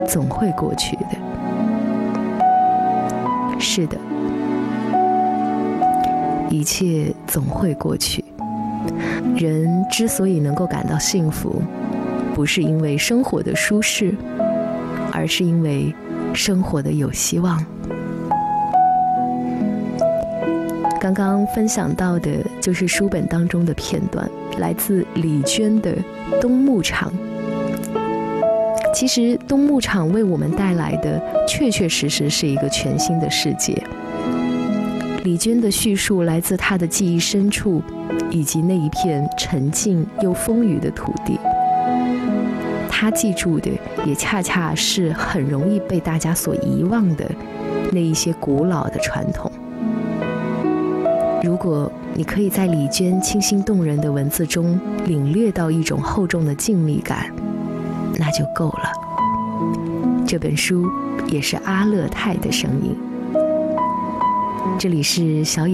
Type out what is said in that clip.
总会过去的。是的，一切总会过去。人之所以能够感到幸福，不是因为生活的舒适，而是因为生活的有希望。刚刚分享到的就是书本当中的片段，来自李娟的《冬牧场》。其实冬牧场为我们带来的确确实实是一个全新的世界。李娟的叙述来自她的记忆深处，以及那一片沉静又丰腴的土地。她记住的也恰恰是很容易被大家所遗忘的那一些古老的传统。如果你可以在李娟清新动人的文字中领略到一种厚重的静谧感，那就够了。这本书也是阿勒泰的声音。这里是小